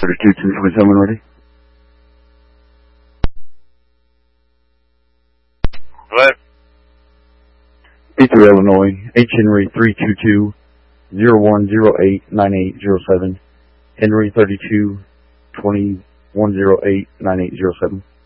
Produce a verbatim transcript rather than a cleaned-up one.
thirty-two, two twenty-seven, ready? What? B three Illinois, H Henry three two two, zero one zero eight nine eight zero seven, Henry thirty-two, twenty one zero eight nine eight zero seven.